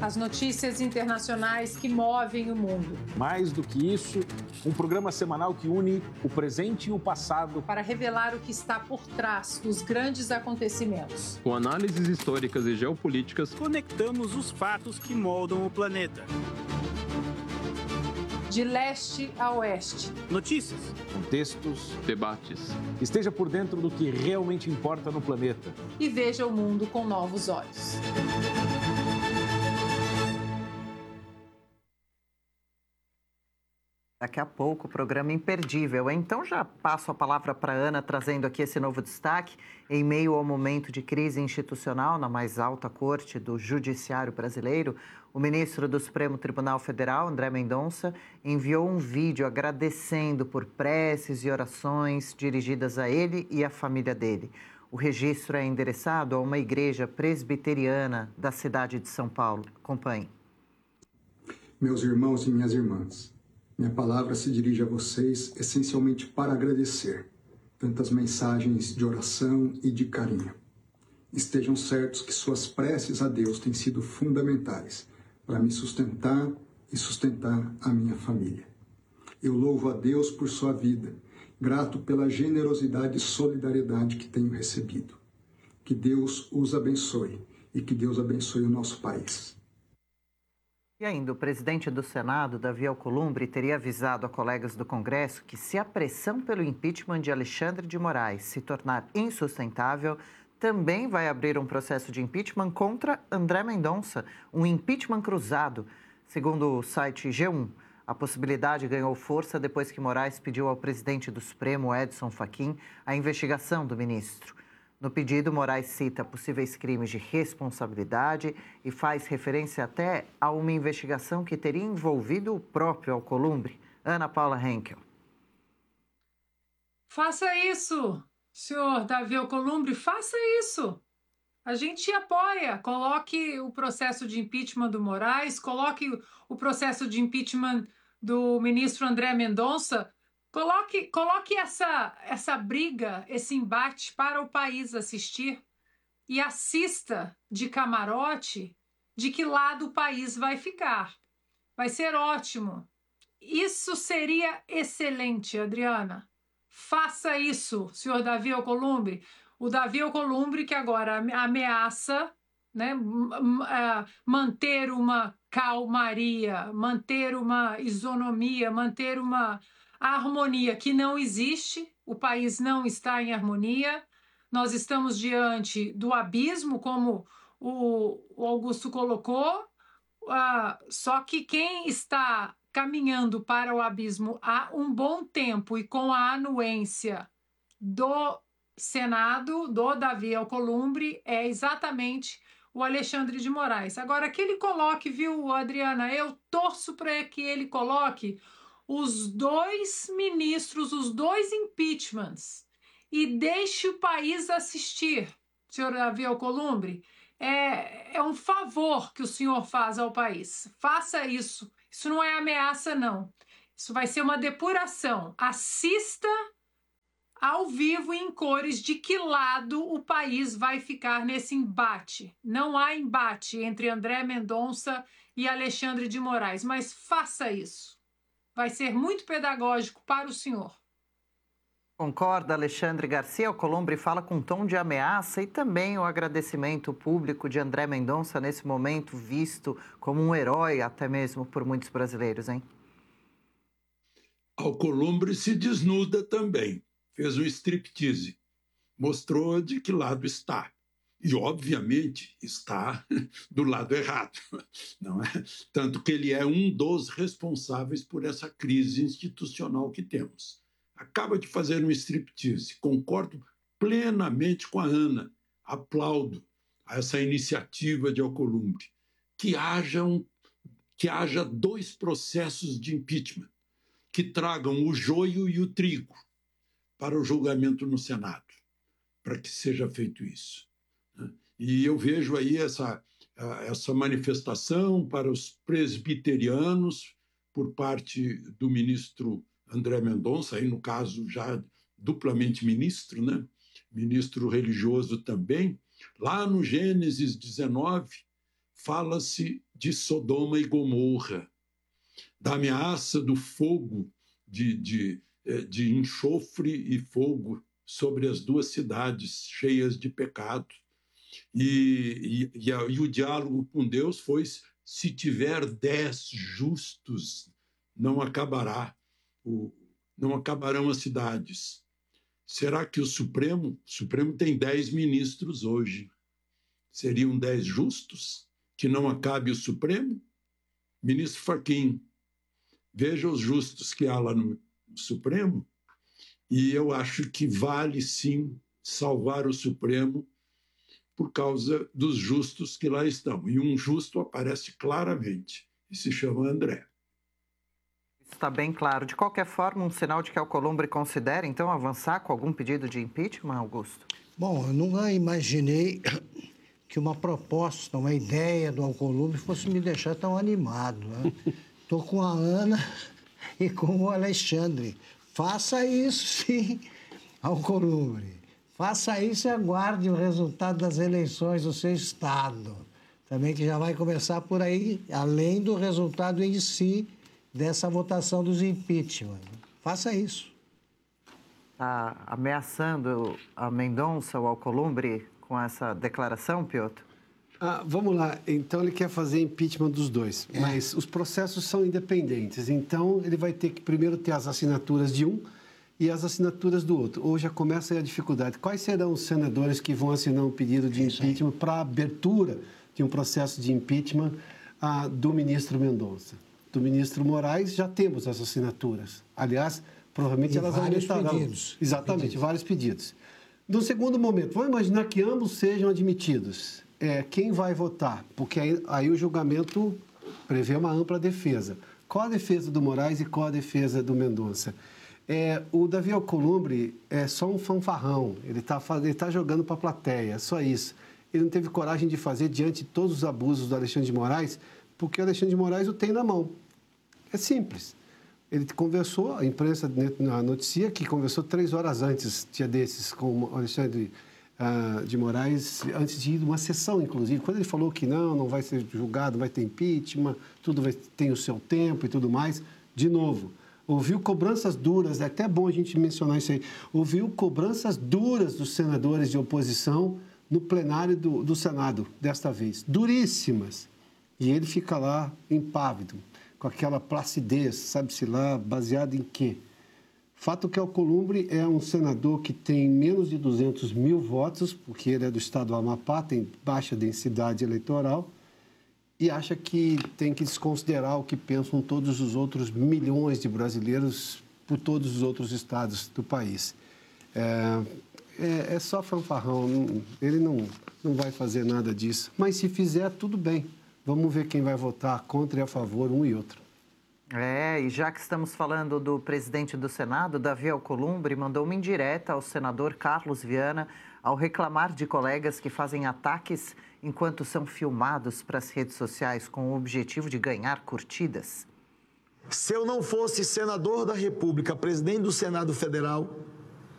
As notícias internacionais que movem o mundo. Mais do que isso, um programa semanal que une o presente e o passado para revelar o que está por trás dos grandes acontecimentos. Com análises históricas e geopolíticas, conectamos os fatos que moldam o planeta. De leste a oeste. Notícias, contextos, debates. Esteja por dentro do que realmente importa no planeta. E veja o mundo com novos olhos. Daqui a pouco, o programa imperdível. Então, já passo a palavra para a Ana, trazendo aqui esse novo destaque. Em meio ao momento de crise institucional na mais alta corte do judiciário brasileiro, o ministro do Supremo Tribunal Federal, André Mendonça, enviou um vídeo agradecendo por preces e orações dirigidas a ele e à família dele. O registro é endereçado a uma igreja presbiteriana da cidade de São Paulo. Acompanhe. Meus irmãos e minhas irmãs, minha palavra se dirige a vocês essencialmente para agradecer tantas mensagens de oração e de carinho. Estejam certos que suas preces a Deus têm sido fundamentais para me sustentar e sustentar a minha família. Eu louvo a Deus por sua vida, grato pela generosidade e solidariedade que tenho recebido. Que Deus os abençoe e que Deus abençoe o nosso país. E ainda, o presidente do Senado, Davi Alcolumbre, teria avisado a colegas do Congresso que, se a pressão pelo impeachment de Alexandre de Moraes se tornar insustentável, também vai abrir um processo de impeachment contra André Mendonça, um impeachment cruzado. Segundo o site G1, a possibilidade ganhou força depois que Moraes pediu ao presidente do Supremo, Edson Fachin, a investigação do ministro. No pedido, Moraes cita possíveis crimes de responsabilidade e faz referência até a uma investigação que teria envolvido o próprio Alcolumbre. Ana Paula Henkel. Faça isso, senhor Davi Alcolumbre, faça isso. A gente apoia. Coloque o processo de impeachment do Moraes, coloque o processo de impeachment do ministro André Mendonça. Coloque essa briga, esse embate para o país assistir e assista de camarote de que lado o país vai ficar. Vai ser ótimo. Isso seria excelente, Adriana. Faça isso, senhor Davi Alcolumbre. O Davi Alcolumbre que agora ameaça, né, manter uma calmaria, manter uma isonomia, manter uma harmonia que não existe. O país não está em harmonia. Nós estamos diante do abismo, como o Augusto colocou, só que quem está caminhando para o abismo há um bom tempo e com a anuência do Senado, do Davi Alcolumbre, é exatamente o Alexandre de Moraes. Agora, que ele coloque, viu, Adriana, eu torço para que ele coloque os dois ministros, os dois impeachments, e deixe o país assistir, senhor Davi Alcolumbre. É um favor que o senhor faz ao país. Faça isso. Isso não é ameaça, não. Isso vai ser uma depuração. Assista ao vivo e em cores de que lado o país vai ficar nesse embate. Não há embate entre André Mendonça e Alexandre de Moraes, mas faça isso. Vai ser muito pedagógico para o senhor. Concorda, Alexandre Garcia? Alcolumbre fala com um tom de ameaça e também o agradecimento público de André Mendonça nesse momento visto como um herói até mesmo por muitos brasileiros, hein? Alcolumbre se desnuda também, fez um striptease, mostrou de que lado está. E, obviamente, está do lado errado, não é? Tanto que ele é um dos responsáveis por essa crise institucional que temos. Acaba de fazer um striptease. Concordo plenamente com a Ana. Aplaudo essa iniciativa de Alcolumbre. Que haja dois processos de impeachment que tragam o joio e o trigo para o julgamento no Senado, para que seja feito isso. E eu vejo aí essa manifestação para os presbiterianos por parte do ministro André Mendonça, aí no caso já duplamente ministro, né? Ministro religioso também, lá no Gênesis 19, fala-se de Sodoma e Gomorra, da ameaça do fogo, de enxofre e fogo sobre as duas cidades cheias de pecado. E o diálogo com Deus foi: se tiver 10 justos, não acabarão as cidades. Será que o Supremo tem 10 ministros hoje? Seriam 10 justos que não acabe o Supremo? Ministro Fachin, veja os justos que há lá no Supremo, e eu acho que vale sim salvar o Supremo por causa dos justos que lá estão. E um justo aparece claramente, e se chama André. Está bem claro. De qualquer forma, um sinal de que Alcolumbre considera, então, avançar com algum pedido de impeachment, Augusto? Bom, eu nunca imaginei que uma proposta, uma ideia do Alcolumbre fosse me deixar tão animado, né? Estou com a Ana e com o Alexandre. Faça isso, sim, Alcolumbre. Faça isso e aguarde o resultado das eleições do seu estado. Também que já vai começar por aí, além do resultado em si dessa votação dos impeachment. Faça isso. Está ameaçando a Mendonça, o Alcolumbre, com essa declaração, Piotr? Vamos lá. Então, ele quer fazer impeachment dos dois. Mas os processos são independentes. Então, ele vai ter que primeiro ter as assinaturas de um e as assinaturas do outro. Ou já começa aí a dificuldade. Quais serão os senadores que vão assinar um pedido de impeachment para a abertura de um processo de impeachment do ministro Mendonça? Do ministro Moraes, já temos as assinaturas. Aliás, provavelmente elas aumentarão. Pedidos. Exatamente, vários pedidos. No segundo momento, vamos imaginar que ambos sejam admitidos. Quem vai votar? Porque aí o julgamento prevê uma ampla defesa. Qual a defesa do Moraes e qual a defesa do Mendonça? O Davi Alcolumbre é só um fanfarrão. Ele tá jogando para a plateia, só isso. Ele não teve coragem de fazer diante de todos os abusos do Alexandre de Moraes, porque o Alexandre de Moraes o tem na mão. É simples. Ele conversou, a imprensa noticia que conversou 3 horas antes, dia desses, com o Alexandre de Moraes, antes de ir numa sessão, inclusive. Quando ele falou que não vai ser julgado, vai ter impeachment, tudo tem o seu tempo e tudo mais, de novo, ouviu cobranças duras, é até bom a gente mencionar isso aí, ouviu cobranças duras dos senadores de oposição no plenário do Senado, desta vez, duríssimas. E ele fica lá impávido, com aquela placidez, sabe-se lá, baseado em quê? Fato que Alcolumbre é um senador que tem menos de 200 mil votos, porque ele é do estado do Amapá, tem baixa densidade eleitoral, e acha que tem que desconsiderar o que pensam todos os outros milhões de brasileiros por todos os outros estados do país. É só fanfarrão, ele não vai fazer nada disso. Mas se fizer, tudo bem. Vamos ver quem vai votar contra e a favor, um e outro. E já que estamos falando do presidente do Senado, Davi Alcolumbre, mandou uma indireta ao senador Carlos Viana ao reclamar de colegas que fazem ataques enquanto são filmados para as redes sociais com o objetivo de ganhar curtidas. Se eu não fosse senador da República, presidente do Senado Federal,